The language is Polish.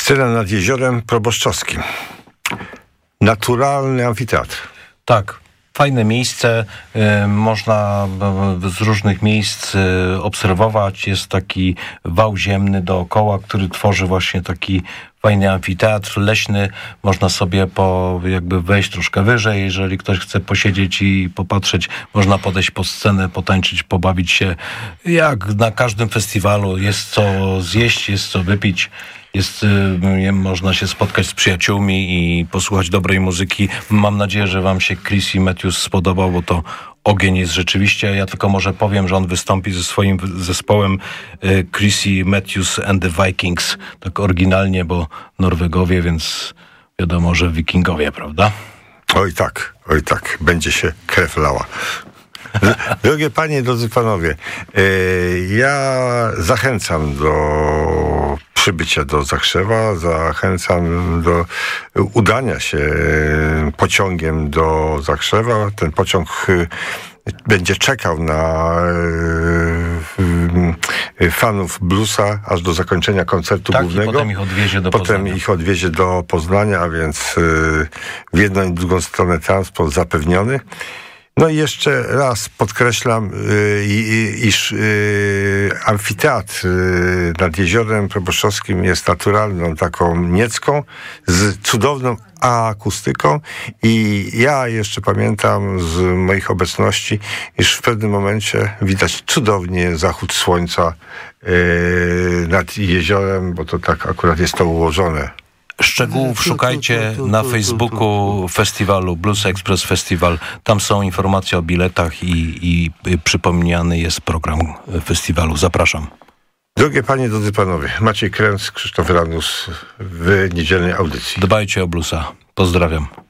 Scena nad jeziorem Proboszczowskim. Naturalny amfiteatr. Tak. Fajne miejsce, można z różnych miejsc obserwować. Jest taki wał ziemny dookoła, który tworzy właśnie taki fajny amfiteatr leśny. Można sobie jakby wejść troszkę wyżej, jeżeli ktoś chce posiedzieć i popatrzeć. Można podejść pod scenę, potańczyć, pobawić się. Jak na każdym festiwalu jest co zjeść, jest co wypić. Można się spotkać z przyjaciółmi i posłuchać dobrej muzyki. Mam nadzieję, że wam się Chrissy Matthews spodobał, bo to ogień jest rzeczywiście. Ja tylko może powiem, że on wystąpi ze swoim zespołem Chrissy Matthews and the Vikings. Tak oryginalnie, bo Norwegowie, więc wiadomo, że Wikingowie, prawda? Oj tak, będzie się krew lała. Drogie panie, drodzy panowie, ja zachęcam do przybycia do Zakrzewa, zachęcam do udania się pociągiem do Zakrzewa. Ten pociąg będzie czekał na fanów bluesa aż do zakończenia koncertu głównego. Potem ich odwiezie do Poznania, a więc w jedną i drugą stronę transport zapewniony. No i jeszcze raz podkreślam, iż amfiteatr nad jeziorem Proboszczowskim jest naturalną taką niecką z cudowną akustyką i ja jeszcze pamiętam z moich obecności, iż w pewnym momencie widać cudownie zachód słońca nad jeziorem, bo to tak akurat jest to ułożone. Szczegółów szukajcie na Facebooku festiwalu Blues Express Festival. Tam są informacje o biletach i przypomniany jest program festiwalu. Zapraszam. Drogie panie, drodzy panowie, Maciej Kręc, Krzysztof Ranus w niedzielnej audycji. Dbajcie o bluesa. Pozdrawiam.